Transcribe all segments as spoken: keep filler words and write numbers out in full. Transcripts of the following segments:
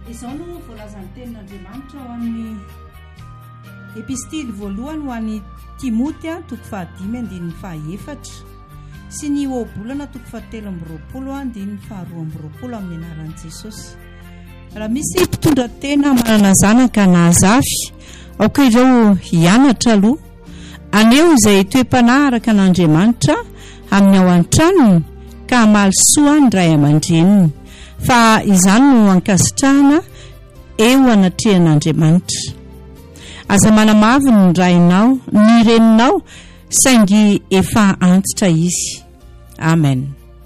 Izao no voalazan'ny tenin'Andriamanitra ho an'ny epistily voalohany ho an'ny Timoty toko fahadimy andininy fahaefatra sy ny oabolana toko fahatelo amby roapolo andininy faharoa amby roapolo amin'ny anaran'i Jesosy. Raha misy mpitondra tena manana zanaka na azafy, aoka ireo hianatra aloha, aneo izay toe-panahy araka an'Andriamanitra amin'ny ao an-tranony ka hamaly soa ny ray aman-dreniny, fa izany no ankasitrahana eo anatrehan'Andriamanitra. Aza manamavy ny rainao, ny reninao, saingy efa antitra izy. Amen.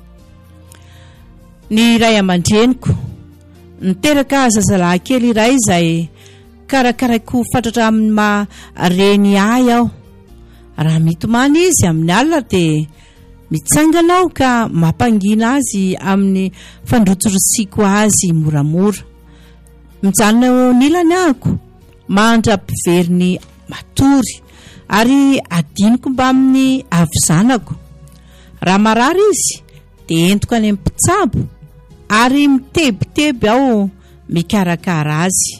Ny ray aman-dreniko, niteraka zazalahy kely iray izay karakaraiko fatratra amin'ny mareny ahy aho. Raha mitomany izy amin'ny alina dia mitsangana aho ka mampangina azy amin'ny fandrotsirosiko azy moramora. Mijanona nilany ahako, mandra-piveriny matory ary adiniko mba amin'ny avizanako. Raha marary izy dia entiko any amin'ny mpitsabo ary mitebiteby aho mikarakara azy.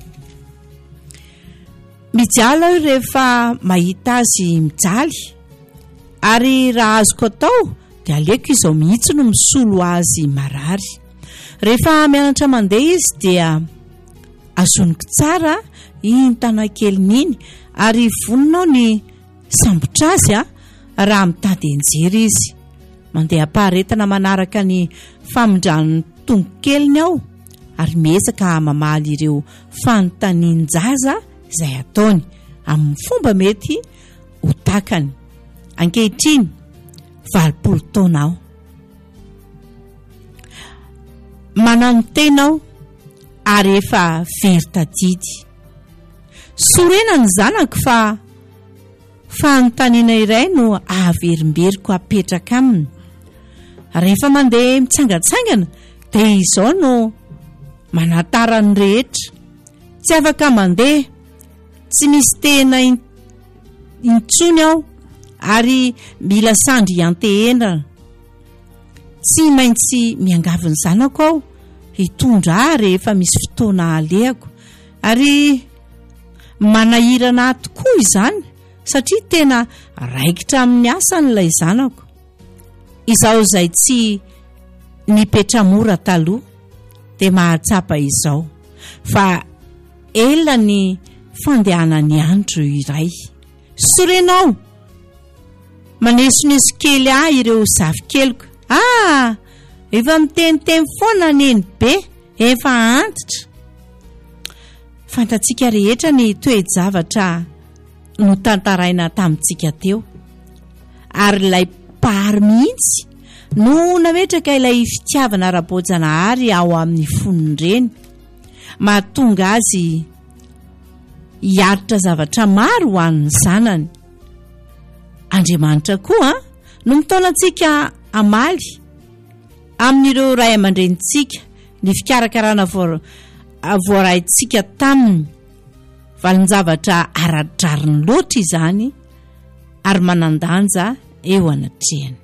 Mijaly aho rehefa mahita azy mijaly, ary raha azoko atao dia aleko izao mihitsy no misolo azy marary. Rehefa mianatra mandeha izy dia azoniko tsara iny tanakeliny iny ary voninao ny sambotra azy a raha mitady enjery izy. Mandeha paharetana manaraka ny famindran'ny tongokeliny aho ary miezaka mamaly ireo fanontanian-jaza izay ataony amin'ny fomba mety ho takany. Ankehitriny valopolo taona aho. Manano tena aho ary efa very tadidy. Sorena ny zanako fa fanontaniana iray no averimberiko apetraka aminy. Rehefa mandeha mitsangatsangana dia izao no manatara ny rehetra. Tsy afaka mandeha, tsy misy tena intsony aho ary mila sandry antehendrana. Tsy maintsy miangavy ny zanako aho hitondra ahy rehefa misy fotoana alehako, ary manahirana tokoa izany satria tena raikitra amin'ny asan'ilay zanako. Izao izay tsy nipetra mora taloha dia mahatsapa izao, fa ela ny fandehanany andro iray. Sorenao, manesoneso kely ahy ireo zavikeliko. Ah, efa miteniteny foana neny be, efa antitra. Fantatsika rehetra ny toe-javatra no tantaraina tamintsika teo, ary ilay pary mihitsy no nametraka ilay fitiavana ara-boajanahary ao amin'ny fonony, mahatonga azy hiaritra zavatra maro ho an'ny zanany. Andriamanitra koa no mitaona antsika amaly amin'ireo ray aman-drenitsika ny fikarakarana voaraintsika taminy, valin-javatra ara-drariny loatra izany ary manandanja eo anatrehany.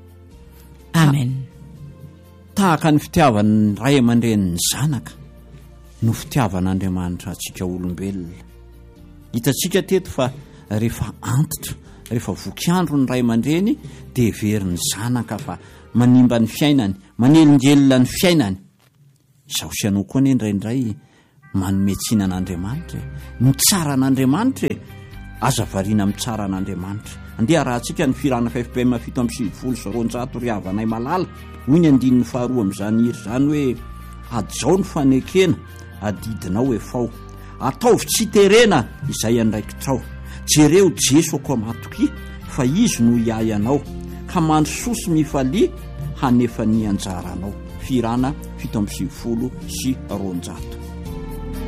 Amen. Tahaka ny fitiavan'ny ray aman-dreniny zanaka no fitiavan'Andriamanitra antsika olombelona. Hitantsika teto fa rehefa antitra, rehefa vokiandro ny ray aman-dreny dia veriny zanaka fa manimba ny fiainany, manelingelona ny fiainany. Izao sianao koa ny indraindray manome tsina an'Andriamanitra, ny tsara an'Andriamanitra, aza variana amin'ny tsara an'Andriamanitra. Andeha raha antsika ny firana F P M fito amby sivifolo sy roanjato ry havanay malala, hoy ny andininy faharoa amin'izany iry izany hoe: ajao ny fanekena, adidinao efao, ataovy tsy terena izay andraikitrao. Jereo Jeso koa matoki, fa izy no iay anao, ka mandro sosy mifalia hanefa ny anjaranao. Firana fito amby sivifolo sy roanjato.